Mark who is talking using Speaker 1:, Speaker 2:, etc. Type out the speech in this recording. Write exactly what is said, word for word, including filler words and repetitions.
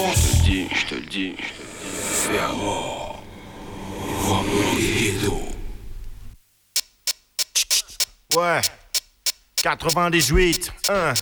Speaker 1: Je te le dis, je te le dis.
Speaker 2: Fermo. Vomito.
Speaker 3: Ouais. quatre-vingt-dix-huit, un.